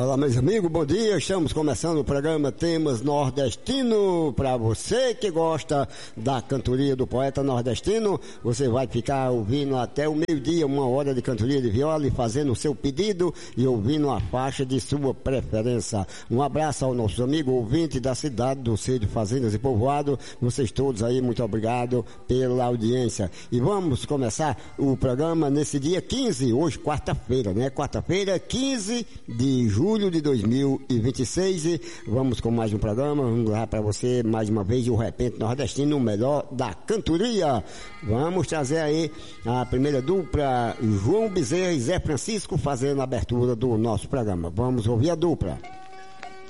Olá, meus amigos, bom dia. Estamos começando o programa Temas Nordestino. Para você que gosta da cantoria do poeta nordestino, você vai ficar ouvindo até o meio-dia, 1 hora de cantoria de viola e fazendo o seu pedido e ouvindo a faixa de sua preferência. Um abraço ao nosso amigo ouvinte da cidade do Centro de Fazendas e Povoado. Vocês todos aí, muito obrigado pela audiência. E vamos começar o programa nesse dia 15, hoje quarta-feira, né? Quarta-feira, 15 de julho de 2026, e vamos com mais um programa. Vamos lá para você mais uma vez o Repente Nordestino, o melhor da cantoria. Vamos trazer aí a primeira dupla, João Bezerra e Zé Francisco, fazendo a abertura do nosso programa. Vamos ouvir a dupla.